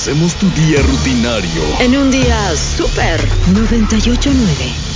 Hacemos tu día rutinario en un día súper. 98.9